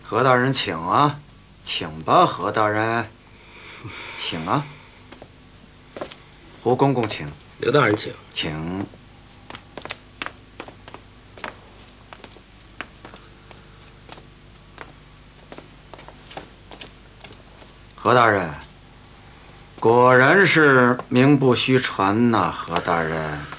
何大人请啊，请吧，何大人，请啊。胡公公请， 刘大人请， 请。何大人，果然是名不虚传呐，何大人。